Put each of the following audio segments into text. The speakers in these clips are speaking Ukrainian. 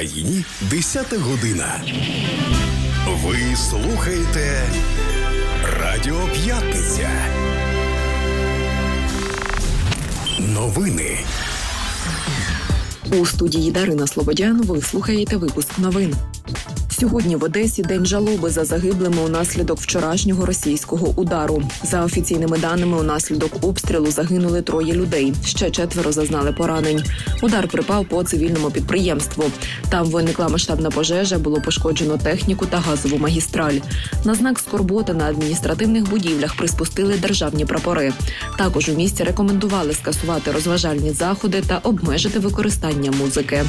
Україні 10 година. Ви слухаєте Радіо П'ятниця. Новини. У студії Дарина Слободян ви слухаєте випуск новин. Сьогодні в Одесі день жалоби за загиблими унаслідок вчорашнього російського удару. За офіційними даними, унаслідок обстрілу загинули 3 людей. Ще 4 зазнали поранень. Удар припав по цивільному підприємству. Там виникла масштабна пожежа, було пошкоджено техніку та газову магістраль. На знак скорботи на адміністративних будівлях приспустили державні прапори. Також у місті рекомендували скасувати розважальні заходи та обмежити використання музики.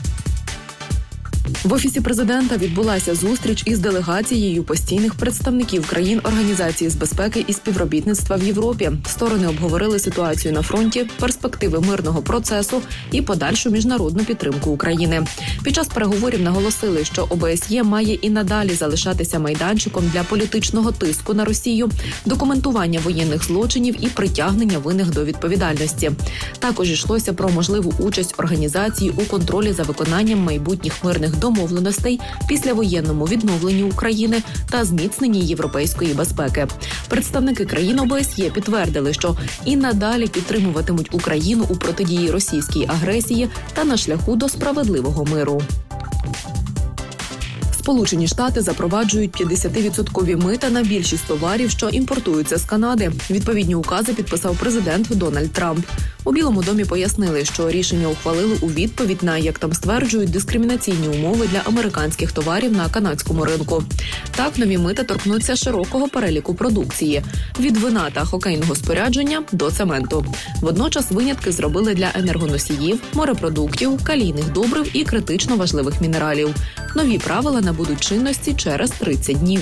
В Офісі президента відбулася зустріч із делегацією постійних представників країн Організації з безпеки і співробітництва в Європі. Сторони обговорили ситуацію на фронті, перспективи мирного процесу і подальшу міжнародну підтримку України. Під час переговорів наголосили, що ОБСЄ має і надалі залишатися майданчиком для політичного тиску на Росію, документування воєнних злочинів і притягнення винних до відповідальності. Також йшлося про можливу участь організації у контролі за виконанням майбутніх мирних домовленостей, післявоєнному відновленні України та зміцненні європейської безпеки. Представники країн ОБСЄ підтвердили, що і надалі підтримуватимуть Україну у протидії російській агресії та на шляху до справедливого миру. Сполучені Штати запроваджують 50% мита на більшість товарів, що імпортуються з Канади. Відповідні укази підписав президент Дональд Трамп. У Білому домі пояснили, що рішення ухвалили у відповідь на, як там стверджують, дискримінаційні умови для американських товарів на канадському ринку. Так, нові мита торкнуться широкого переліку продукції – від вина та хокейного спорядження до цементу. Водночас винятки зробили для енергоносіїв, морепродуктів, калійних добрив і критично важливих мінералів. Нові правила набудуть чинності через 30 днів.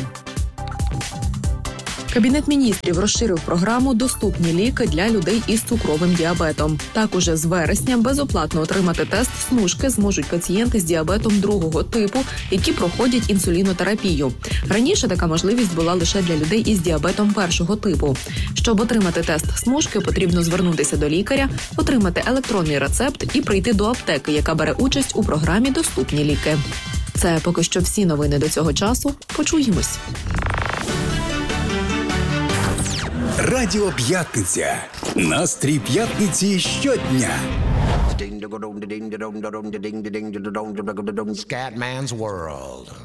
Кабінет міністрів розширив програму «Доступні ліки для людей із цукровим діабетом». Так, уже з вересня безоплатно отримати тест смужки зможуть пацієнти з діабетом 2-го типу, які проходять інсулінотерапію. Раніше така можливість була лише для людей із діабетом 1-го типу. Щоб отримати тест смужки, потрібно звернутися до лікаря, отримати електронний рецепт і прийти до аптеки, яка бере участь у програмі «Доступні ліки». Це поки що всі новини до цього часу. Почуємось. Радіо П'ятниця. Настрій п'ятниці щодня. Scatman's World.